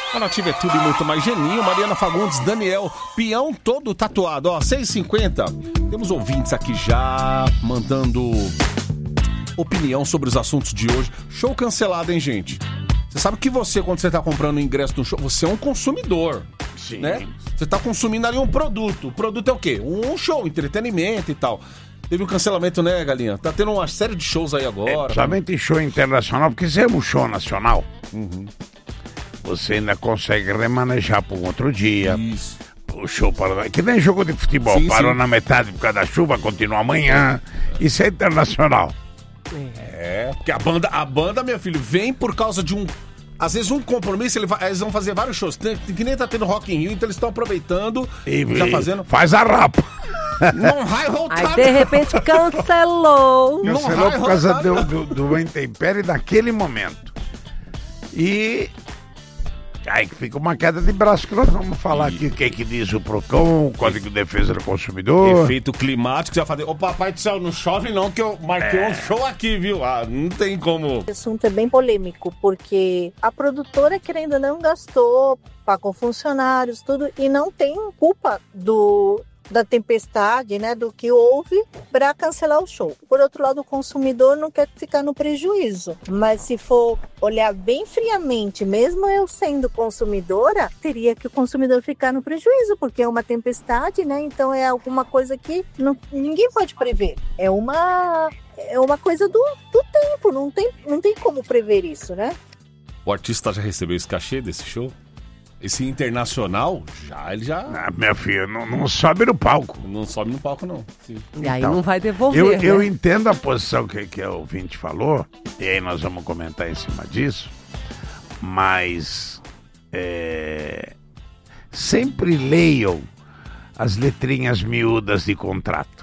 A Nativa é tudo e muito mais. Geninho, Mariana Fagundes, Daniel, peão todo tatuado. Ó, 6h50. Temos ouvintes aqui já mandando opinião sobre os assuntos de hoje. Show cancelado, hein, gente? Você sabe que você, quando você tá comprando o ingresso do show, você é um consumidor. Sim. Né? Você tá consumindo ali um produto. O produto é o quê? Um show, entretenimento e tal. Teve um cancelamento, né, Galinha? Tá tendo uma série de shows aí agora. Principalmente show internacional, porque se é um show nacional, você ainda consegue remanejar para um outro dia. Isso. O show para... Que nem jogo de futebol, Sim, parou sim. na metade por causa da chuva, continua amanhã. Isso é internacional. É, porque a banda, meu filho, vem por causa de um... Às vezes um compromisso, eles vão fazer vários shows. Que nem tá tendo Rock in Rio, então eles estão aproveitando e já fazendo... Faz a rapa. Não vai voltar. Aí, de repente, cancelou. Cancelou por causa do intempérie daquele momento. E... aí que fica uma queda de braço que nós vamos falar aqui. O que diz o PROCON, o Código de Defesa do Consumidor. Efeito climático, você vai fazer... Ô, papai do céu, não chove não, que eu marquei um show aqui, viu? Ah, não tem como... Esse assunto é bem polêmico, porque a produtora, querendo ou não, gastou, pagou funcionários, tudo, e não tem culpa da tempestade, né, do que houve para cancelar o show. Por outro lado, o consumidor não quer ficar no prejuízo, mas se for olhar bem friamente, mesmo eu sendo consumidora, teria que o consumidor ficar no prejuízo, porque é uma tempestade, né, então é alguma coisa que ninguém pode prever. É uma coisa do tempo, não tem como prever isso, né? O artista já recebeu esse cachê desse show? Esse internacional, ele já... Ah, minha filha, não sobe no palco. Não sobe no palco, não. Sim. E aí Então, não vai devolver, eu né? entendo a posição que o ouvinte falou, e aí nós vamos comentar em cima disso, mas sempre leiam as letrinhas miúdas de contrato.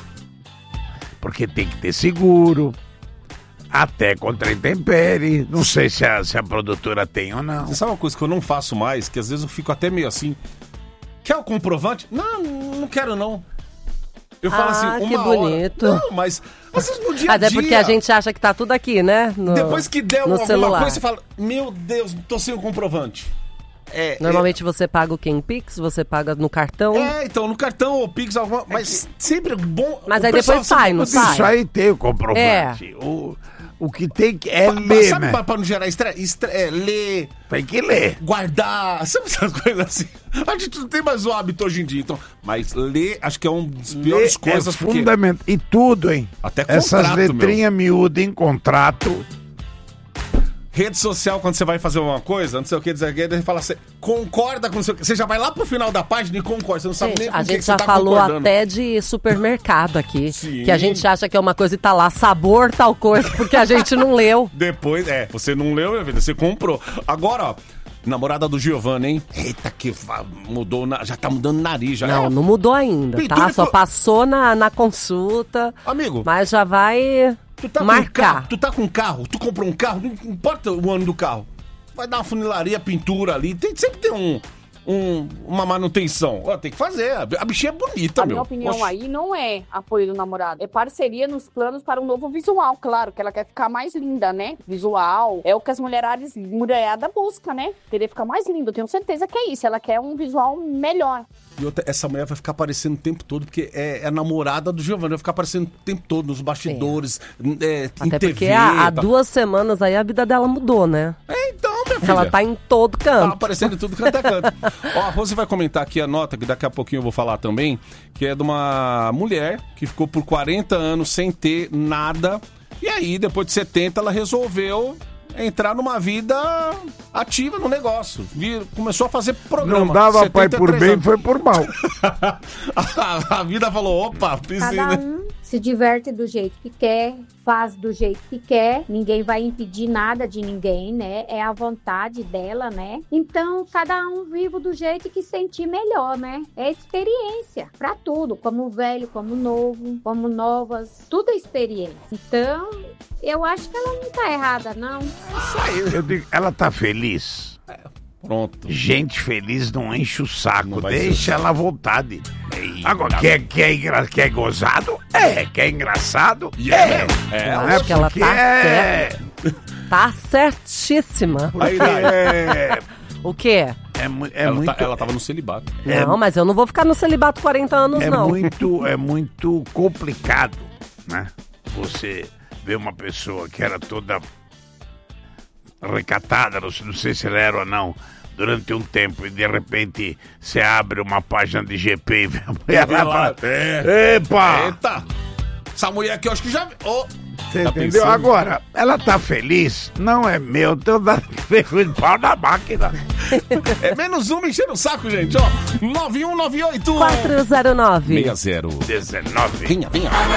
Porque tem que ter seguro, até contra intempérie. Não sei se a produtora tem ou não. Você sabe uma coisa que eu não faço mais, que às vezes eu fico até meio assim... Quer o comprovante? Não quero não. Eu falo assim, que bonito. Não, mas às vezes no dia a dia... Até porque a gente acha que tá tudo aqui, né? Depois que der alguma celular. coisa, você fala... Meu Deus, tô sem o comprovante. Normalmente você paga o quê? Em Pix? Você paga no cartão? Então, no cartão ou Pix, alguma... Mas sempre bom... Mas aí depois sai, não sai? Isso aí tem o comprovante. O que tem que ler, sabe, né? pra não gerar estresse? Ler... Tem que ler. Guardar... Sabe essas coisas assim? A gente não tem mais o hábito hoje em dia, então... Mas ler, acho que é uma das piores coisas. É fundamental. E tudo, hein? Até contrato, essas letrinhas miúdas em contrato... Rede social, quando você vai fazer uma coisa, não sei o que, dizer, ele fala assim, concorda com o seu... Você já vai lá pro final da página e concorda, você não sabe nem com a que gente você já tá falou concordando. até de supermercado aqui. Sim. Que a gente acha que é uma coisa e tá lá, sabor tal coisa, porque a gente não leu. Depois, você não leu, minha vida, você comprou. Agora, ó, namorada do Giovanni, hein? Eita, que mudou, já tá mudando nariz. Já Não mudou ainda, Pintura tá? Só passou na consulta. Amigo. Mas já vai... Tu tá marcar. Tu tá com um carro, tu comprou um carro, não importa o ano do carro. Vai dar uma funilaria, pintura ali, sempre tem uma manutenção. Ó, tem que fazer, a bichinha é bonita, A meu. minha opinião Oxe. aí não é apoio do namorado, é parceria nos planos para um novo visual, claro, que ela quer ficar mais linda, né? Visual, é o que as mulherada busca, né? Querer ficar mais linda, eu tenho certeza que é isso, ela quer um visual melhor. E outra, essa mulher vai ficar aparecendo o tempo todo, porque é a namorada do Giovanni, vai ficar aparecendo o tempo todo nos bastidores, em Até TV. porque há 2 semanas aí a vida dela mudou, né? Então, minha filha. Ela tá em todo canto. Tá aparecendo em tudo canto é canto. Ó, a Rose vai comentar aqui a nota, que daqui a pouquinho eu vou falar também, que é de uma mulher que ficou por 40 anos sem ter nada. E aí, depois de 70, ela resolveu entrar numa vida ativa no negócio. Começou a fazer programa. Não dava pai por 73 bem, anos. foi por mal. a vida falou, opa, Cada um se diverte do jeito que quer, faz do jeito que quer, ninguém vai impedir nada de ninguém, né? É a vontade dela, né? Então, cada um vive do jeito que sentir melhor, né? É experiência pra tudo, como velho, como novo, como novas, tudo é experiência. Então, eu acho que ela não tá errada, não. Eu digo, ela tá feliz? Pronto. Gente feliz não enche o saco, Não vai deixa ela à vontade. Agora, quer gozado? Quer engraçado? Eu acho que ela tá certa. Tá certíssima. Aí, O quê? Ela tava no celibato. Não, mas eu não vou ficar no celibato 40 anos, não. É muito complicado, né? Você vê uma pessoa que era toda recatada, não sei se ela era ou não, durante um tempo, e de repente você abre uma página de GP e vê a mulher lá. Epa! Essa mulher aqui eu acho que já... Você entendeu? Agora, ela tá feliz? Não é meu, tô dando ferro de pau na máquina. É menos um enchendo o saco, gente, ó. 9198 409 6019. Vinha.